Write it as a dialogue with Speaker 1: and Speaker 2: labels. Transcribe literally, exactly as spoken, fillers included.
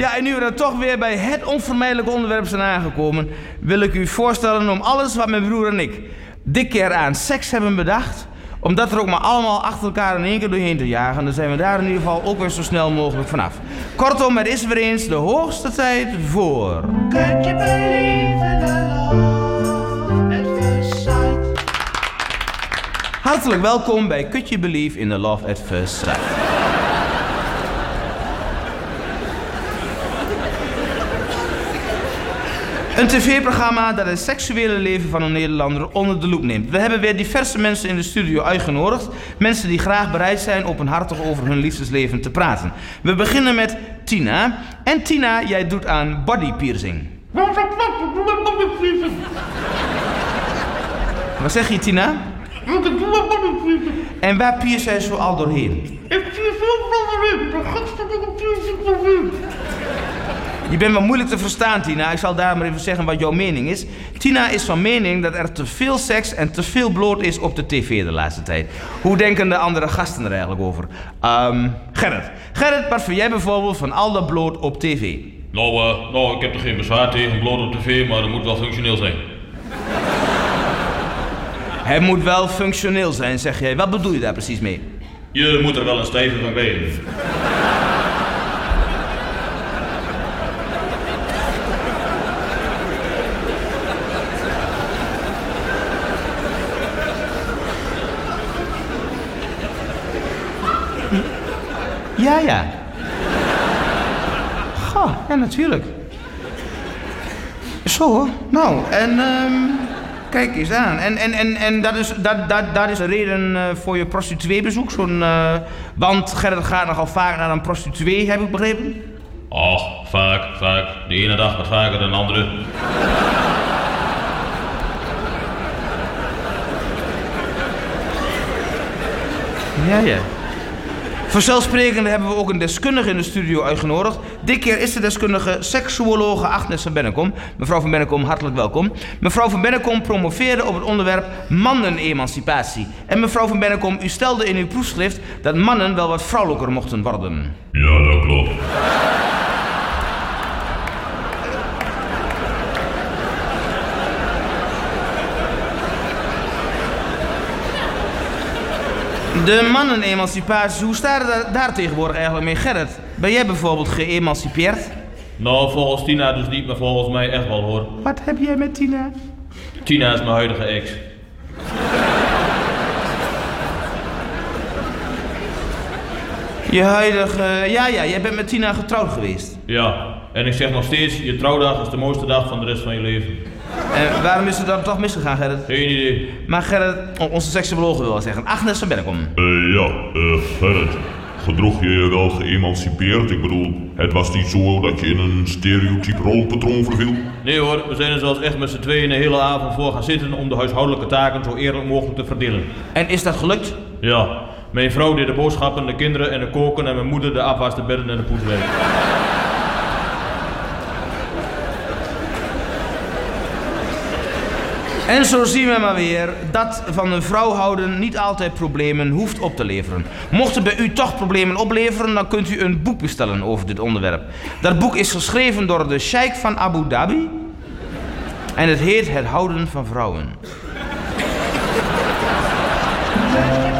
Speaker 1: Ja, en nu we dan toch weer bij het onvermijdelijke onderwerp zijn aangekomen, wil ik u voorstellen om alles wat mijn broer en ik dit keer aan seks hebben bedacht, om dat er ook maar allemaal achter elkaar in één keer doorheen te jagen. Dan zijn we daar in ieder geval ook weer zo snel mogelijk vanaf. Kortom, het is weer eens de hoogste tijd voor... Could you believe in the love at first sight? Hartelijk welkom bij Could You Believe in the Love at First Sight. Een tv-programma dat het seksuele leven van een Nederlander onder de loep neemt. We hebben weer diverse mensen in de studio uitgenodigd. Mensen die graag bereid zijn openhartig over hun liefdesleven te praten. We beginnen met Tina. En Tina, jij doet aan bodypiercing. Wat zeg je, Tina? En waar piers jij zo al doorheen? Je bent wel moeilijk te verstaan, Tina. Ik zal daar maar even zeggen wat jouw mening is. Tina is van mening dat er te veel seks en te veel bloot is op de tv de laatste tijd. Hoe denken de andere gasten er eigenlijk over? Um, Gerrit. Gerrit, wat vind jij bijvoorbeeld van al dat bloot op tv?
Speaker 2: Nou, uh, nou, ik heb er geen bezwaar tegen bloot op tv, maar dat moet wel functioneel zijn.
Speaker 1: Het moet wel functioneel zijn, zeg jij. Wat bedoel je daar precies mee?
Speaker 2: Je moet er wel een stijve van krijgen.
Speaker 1: Ja, ja. Goh, ja, natuurlijk. Zo, nou, en um, kijk eens aan. En, en, en, en dat, is, dat, dat, dat is de reden uh, voor je prostitueebezoek? Zo'n, uh, want Gerrit gaat nogal vaak naar een prostituee, heb ik begrepen?
Speaker 2: Och, vaak, vaak. De ene dag wat vaker dan de andere.
Speaker 1: Ja, ja. Vanzelfsprekend hebben we ook een deskundige in de studio uitgenodigd. Dit keer is de deskundige seksuologe Agnes van Bennekom. Mevrouw van Bennekom, hartelijk welkom. Mevrouw van Bennekom promoveerde op het onderwerp mannenemancipatie. En mevrouw van Bennekom, u stelde in uw proefschrift dat mannen wel wat vrouwelijker mochten worden.
Speaker 2: Ja, dat klopt.
Speaker 1: De mannenemancipatie, hoe staat het daar, daar tegenwoordig eigenlijk mee, Gerrit? Ben jij bijvoorbeeld geëmancipeerd?
Speaker 2: Nou, volgens Tina dus niet, maar volgens mij echt wel, hoor.
Speaker 1: Wat heb jij met Tina?
Speaker 2: Tina is mijn huidige ex.
Speaker 1: Je huidige... Ja, ja, jij bent met Tina getrouwd geweest.
Speaker 2: Ja, en ik zeg nog steeds, je trouwdag is de mooiste dag van de rest van je leven.
Speaker 1: En waarom is het dan toch misgegaan, Gerrit?
Speaker 2: Geen idee.
Speaker 1: Maar Gerrit, onze seksuoloog wil wel zeggen. Agnes van Bennekom.
Speaker 3: Uh, ja, uh, Gerrit. Gedroeg je je wel geëmancipeerd? Ik bedoel, het was niet zo dat je in een stereotyp rolpatroon verviel?
Speaker 2: Nee hoor, we zijn er zelfs echt met z'n tweeën de hele avond voor gaan zitten om de huishoudelijke taken zo eerlijk mogelijk te verdelen.
Speaker 1: En is dat gelukt?
Speaker 2: Ja, mijn vrouw deed de boodschappen, de kinderen en de koken en mijn moeder de afwas, de bedden en de poetswerk.
Speaker 1: En zo zien we maar weer dat van een vrouw houden niet altijd problemen hoeft op te leveren. Mochten bij u toch problemen opleveren, dan kunt u een boek bestellen over dit onderwerp. Dat boek is geschreven door de Sheikh van Abu Dhabi en het heet Het houden van vrouwen.